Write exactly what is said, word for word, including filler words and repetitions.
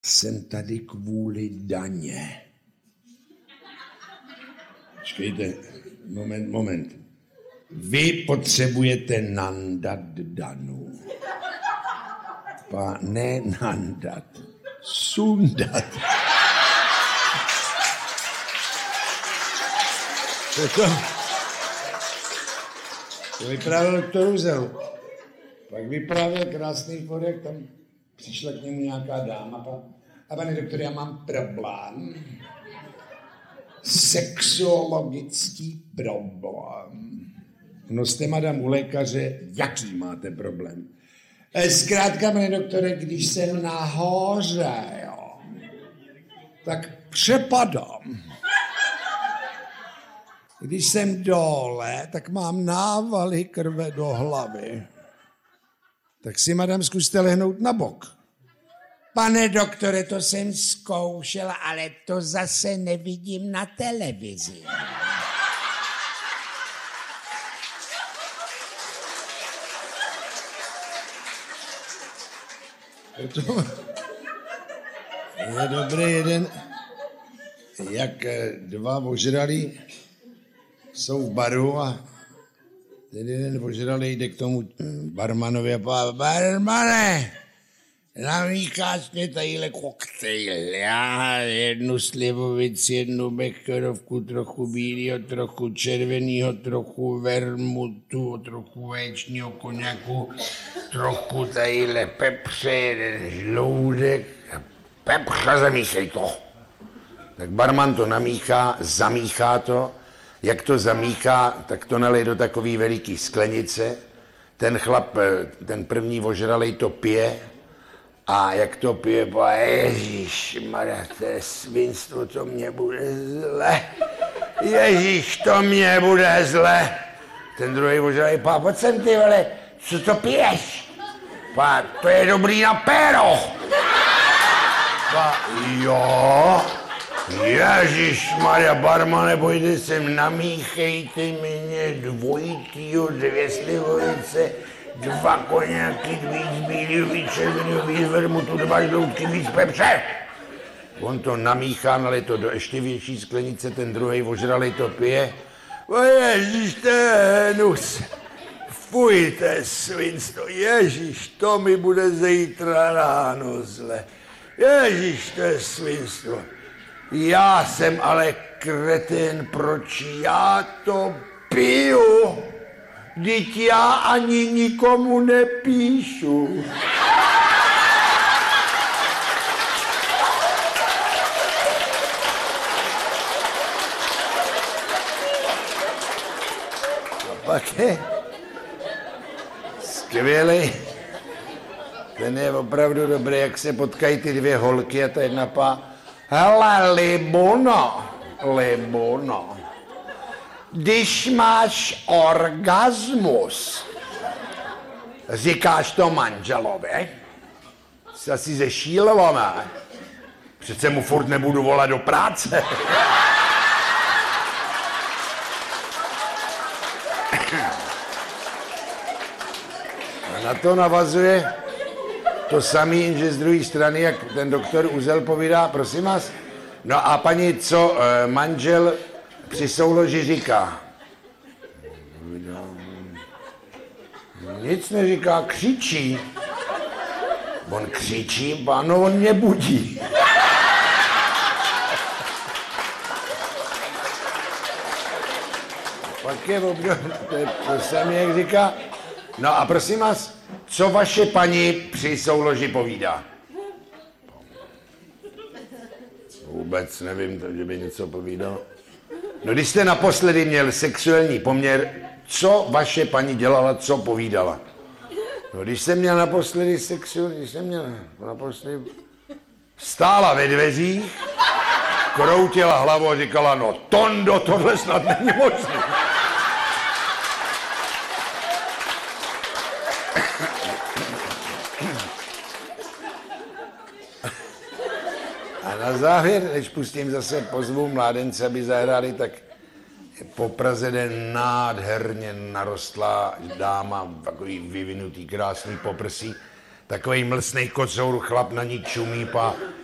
Jsem tady kvůli daně. Počkejte, moment, moment. Vy potřebujete nandat Danu. Pa, ne nandat, sundat. To, to, to vyprávěl doktor Uzel. Pak vyprávěl krásný forek, tam přišla k němu nějaká dáma. Pa, a pane doktor, já mám problém. Sexuologický problém. No jste, madam, u lékaře, jaký máte problém? Zkrátka, pane doktore, když jsem nahoře, jo, tak přepadám. Když jsem dole, tak mám návaly krve do hlavy. Tak si, madam, zkuste lehnout na bok. Pane doktore, to jsem zkoušela, ale to zase nevidím na televizi. To je dobrý jeden, jak dva ožralí jsou v baru a ten jeden ožralý jde k tomu barmanovi a pá, barmane, namícháš mě tadyhle koktejl, já jednu slivovici, jednu becherovku, trochu bílýho, trochu červenýho, trochu vermutu, trochu vaječního koněku, trochu tadyhle pepře, jeden žloudek, pepře, zamíchej to. Tak barman to namíchá, zamíchá to, jak to zamíchá, tak to nalej do takový veliký sklenice, ten chlap, ten první ožralej to pije, a jak to pije, pa ježišmarja, to je svinstvo, to mě bude zle. Ježíš, to mě bude zle. Ten druhý ožralej, pa, pojď sem ty vole, co to piješ? Pa, to je dobrý na péro. Pa, jo, ježišmarja, barmane, pojďte sem, namíchejte mě dvojitýho, dvě slivovice, dva koněky, víc bílýho, víc červenýho, víc vermutu, dva žloutky, víc pepře. On to namíchá, nalej to do ještě větší sklenice, ten druhej ožralej to pije. O ježiš, to je hnus. Fuj, to je svinstvo. Ježiš, to mi bude zítra ráno zle. Ježiš, to je svinstvo. Já jsem ale kretén, proč já to piju? Vždyť já ani nikomu nepíšu. A pak je skvělý. Ten je opravdu dobrý, jak se potkají ty dvě holky a ta jedna pá. Hele, Libuno, Libuno. Když máš orgasmus, říkáš to manželovi, jsi asi zešílilo, ne? Přece mu furt nebudu volat do práce. A na to navazuje to samý, jenže z druhé strany, jak ten doktor Uzel povídá, prosím vás, no a paní, co manžel při souloži říká? Nic neříká, křičí. On křičí, páno, on mě budí. Pak je obdobně, to, to samé, jak říká. No a prosím vás, co vaše paní při souloži povídá? Vůbec nevím, že by něco povídal. No když jste naposledy měl sexuální poměr, co vaše paní dělala, co povídala? No když jsem měl naposledy sexuální, když jsem měl naposledy... Stála ve dveřích, kroutila hlavu a říkala, no Tondo, tohle snad není možné. A na závěr, než pustím zase, pozvu mládence, aby zahráli, tak po Praze jde nádherně narostlá dáma, takový vyvinutý, krásný poprsí, takový mlsnej kocour, chlap na ní čumí, pa